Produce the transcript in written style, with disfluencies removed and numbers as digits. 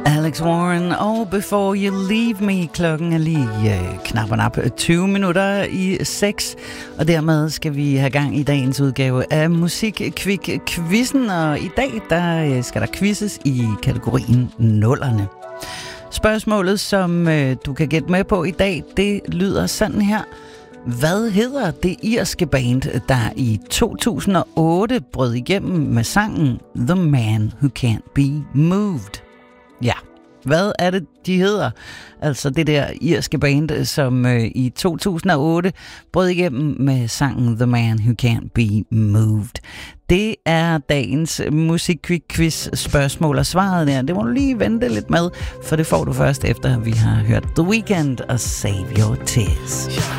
Alex Warren og Before You Leave Me. Klokken er lige knap og nap 20 minutter i 6, og dermed skal vi have gang i dagens udgave af Musikquiz-quizzen, og i dag der skal der quizzes i kategorien nullerne. Spørgsmålet, som du kan gætte med på i dag, det lyder sådan her. Hvad hedder det irske band, der i 2008 brød igennem med sangen The Man Who Can't Be Moved? Ja, hvad er det, de hedder? Altså det der irske band, som i 2008 brød igennem med sangen The Man Who Can't Be Moved. Det er dagens musikquiz spørgsmål, og svaret der, det må du lige vente lidt med, for det får du først efter, vi har hørt The Weeknd og Save Your Tears.